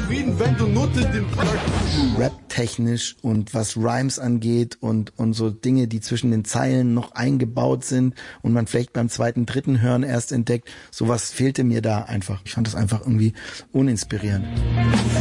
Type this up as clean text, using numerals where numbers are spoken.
zufrieden, wenn du Nutte den Rap-technisch und was Rhymes angeht und so Dinge, die zwischen den Zeilen noch eingebaut sind und man vielleicht beim zweiten, dritten Hören erst entdeckt, sowas fehlte mir da einfach. Ich fand das einfach irgendwie uninspirierend.